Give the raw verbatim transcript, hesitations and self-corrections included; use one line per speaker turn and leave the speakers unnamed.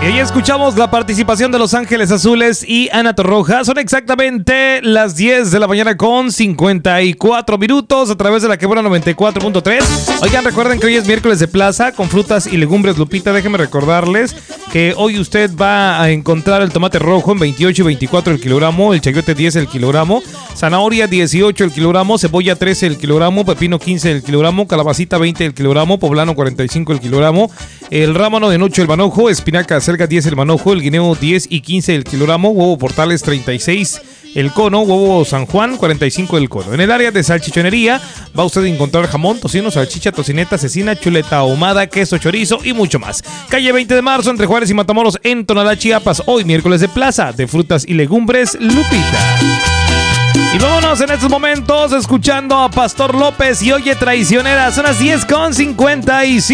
Y ahí escuchamos la participación de Los Ángeles Azules y Ana Torroja. Son exactamente las diez de la mañana con cincuenta y cuatro minutos a través de la Quebrada noventa y cuatro punto tres. Oigan, recuerden que hoy es miércoles de plaza con frutas y legumbres. Lupita, déjenme recordarles que hoy usted va a encontrar el tomate rojo en veintiocho y veinticuatro el kilogramo, el chayote diez el kilogramo, zanahoria dieciocho el kilogramo, cebolla trece el kilogramo, pepino quince el kilogramo, calabacita veinte el kilogramo, poblano cuarenta y cinco el kilogramo, el rábano de ocho el manojo, espinaca acelga diez el manojo, el guineo diez y quince el kilogramo, huevo portales treinta y seis el cono, huevo San Juan cuarenta y cinco el cono. En el área de salchichonería va usted a encontrar jamón, tocino, salchicha, tocineta, cecina, chuleta ahumada, queso, chorizo y mucho más. Calle veinte de marzo entre Juárez y Matamoros en Tonalá, Chiapas. Hoy miércoles de plaza de frutas y legumbres Lupita. Y vámonos en estos momentos escuchando a Pastor López y Oye Traicionera. Son las diez con cincuenta y cinco.